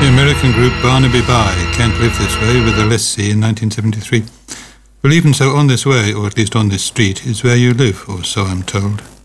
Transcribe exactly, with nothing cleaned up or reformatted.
The American group Barnaby Bye, Can't Live This Way, with a Let's See in nineteen seventy-three. Well, even so, On This Way, or at least on this street, is where you live, or so I'm told.